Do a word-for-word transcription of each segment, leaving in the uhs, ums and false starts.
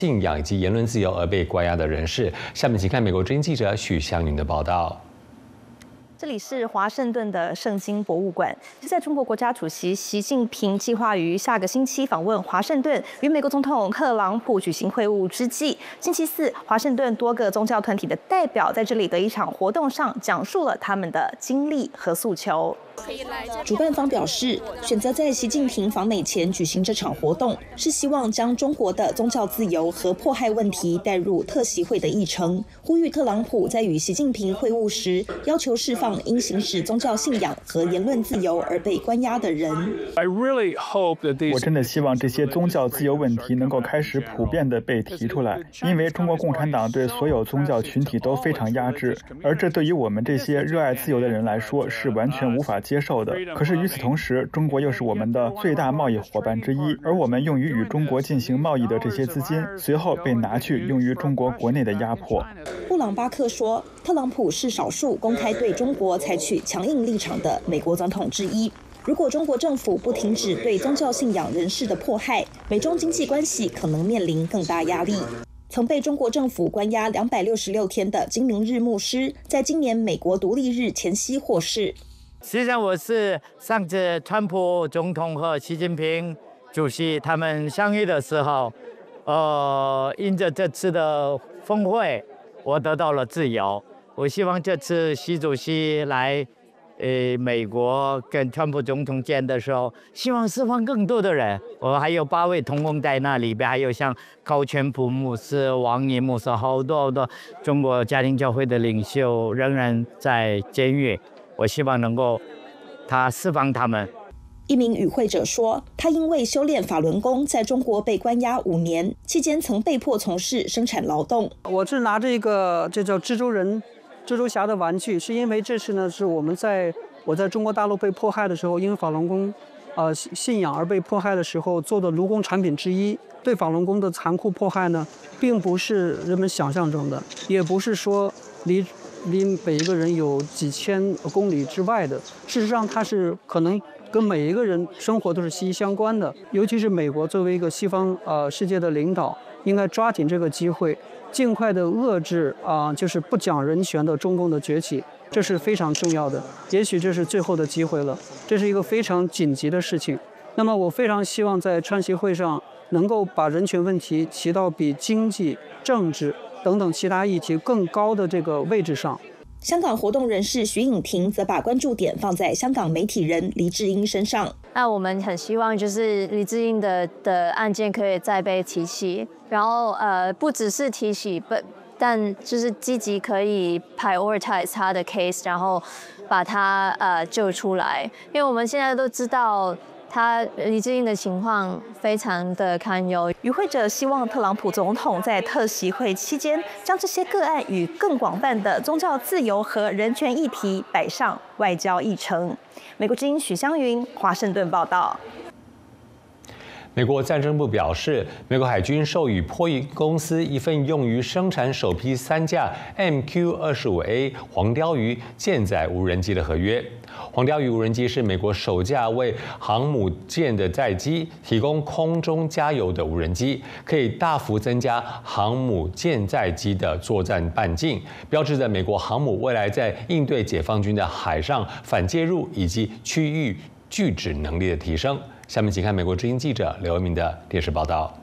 信仰以及言论自由而被关押的人士。下面请看美国之音记者许湘云的报道。 这里是华盛顿的圣经博物馆，是在中国国家主席习近平计划于下个星期访问华盛顿，与美国总统特朗普举行会晤之际，星期四，华盛顿多个宗教团体的代表在这里的一场活动上讲述了他们的经历和诉求。主办方表示，选择在习近平访美前举行这场活动，是希望将中国的宗教自由和迫害问题带入特习会的议程，呼吁特朗普在与习近平会晤时，要求释放因行使宗教信仰和言论自由而被关押的人。 我真的希望这些宗教自由问题能够开始普遍地被提出来，因为中国共产党对所有宗教群体都非常压制，而这对于我们这些热爱自由的人来说是完全无法接受的。可是与此同时，中国又是我们的最大贸易伙伴之一，而我们用于与中国进行贸易的这些资金，随后被拿去用于中国国内的压迫。 布朗巴克说，特朗普是少数公开对中国采取强硬立场的美国总统之一。如果中国政府不停止对宗教信仰人士的迫害，美中经济关系可能面临更大压力。曾被中国政府关押两百六十六天的金明日牧师，在今年美国独立日前夕获释。 实际上，我是上次川普总统和习近平主席他们相遇的时候，呃，因着这次的峰会，我得到了自由。我希望这次习主席来，呃，美国跟川普总统见的时候，希望释放更多的人。我还有八位同工在那里边，还有像高全普牧师、王岩牧师，好多好多中国家庭教会的领袖仍然在监狱。我希望能够他释放他们。 一名与会者说，他因为修炼法轮功，在中国被关押五年，期间曾被迫从事生产劳动。 我是拿着一个这叫蜘蛛人、蜘蛛侠的玩具，是因为这次呢是我们在我在中国大陆被迫害的时候，因为法轮功呃信仰而被迫害的时候做的卢功产品之一。对法轮功的残酷迫害呢，并不是人们想象中的，也不是说离。离每一个人有几千公里之外的，事实上它是可能跟每一个人生活都是息息相关的。尤其是美国作为一个西方呃世界的领导，应该抓紧这个机会，尽快的遏制啊、呃、就是不讲人权的中共的崛起，这是非常重要的。也许这是最后的机会了，这是一个非常紧急的事情。那么我非常希望在川习会上能够把人权问题提到比经济、政治等等其他议题更高的这个位置上。 香港活动人士徐颖婷则把关注点放在香港媒体人黎智英身上。 那我们很希望就是黎智英的的案件可以再被提起，然后呃不只是提起，不但就是积极可以 prioritize 他的 case， 然后把他呃救出来，因为我们现在都知道。他黎智英的情况非常的堪忧。 与会者希望特朗普总统在特习会期间，将这些个案与更广泛的宗教自由和人权议题摆上外交议程。美国之音许湘云，华盛顿报道。 美国战争部表示，美国海军授予波音公司一份用于生产首批三架 M Q 二十五 A 黄鲷鱼舰载无人机的合约。黄鲷鱼无人机是美国首架为航母舰的载机提供空中加油的无人机，可以大幅增加航母舰载机的作战半径，标志着美国航母未来在应对解放军的海上反介入以及区域拒止能力的提升。下面请看美国之音记者刘文明的电视报道。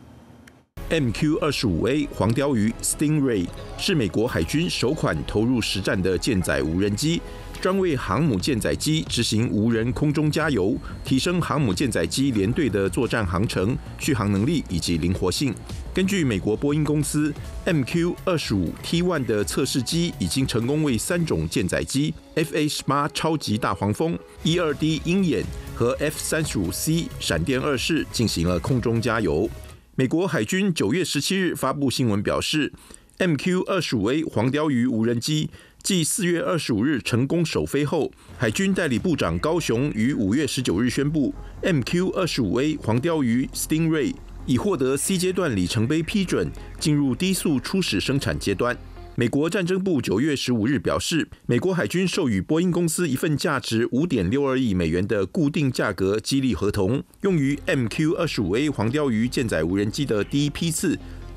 M Q 二十五 A 黄鲷鱼 Stingray 是美国海军首款投入实战的舰载无人机，专为航母舰载机执行无人空中加油，提升航母舰载机联队的作战航程、续航能力以及灵活性。根据美国波音公司 M Q 二十五 T 一 的测试机已经成功为三种舰载机 F A 十八 超级大黄蜂、E 二 D 鹰眼和 F 三十五 C 闪电二式进行了空中加油。美国海军九月十七日发布新闻表示 ，M Q 二十五 A 黄鲷鱼无人机继四月二十五日成功首飞后，海军代理部长高雄于五月十九日宣布 ，M Q 二十五 A 黄鲷鱼 Stingray 已获得 C 阶段里程碑批准，进入低速初始生产阶段。美国战争部九月十五日表示，美国海军授予波音公司一份价值五点六二亿美元的固定价格激励合同，用于 M Q 二十五 A 黄鲷鱼舰载无人机的第一批次